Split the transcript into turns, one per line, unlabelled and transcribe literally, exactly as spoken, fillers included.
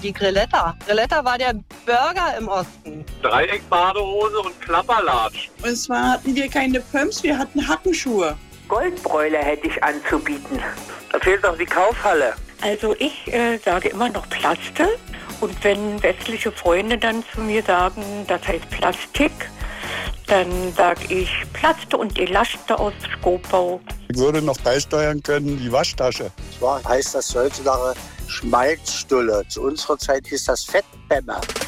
die Grilletta. Grilletta war der Burger im Osten.
Dreieckbadehose und Klapperlatsch.
Und zwar hatten wir keine Pumps, wir hatten Hackenschuhe.
Goldbräuler hätte ich anzubieten.
Da fehlt noch die Kaufhalle.
Also ich äh, sage immer noch Plaste. Und wenn westliche Freunde dann zu mir sagen, das heißt Plastik, dann sage ich Plaste und Elaste aus Skopau.
Ich würde noch beisteuern können die Waschtasche.
Zwar heißt das heutzutage Schmalzstulle. Zu unserer Zeit hieß das Fettbämmer.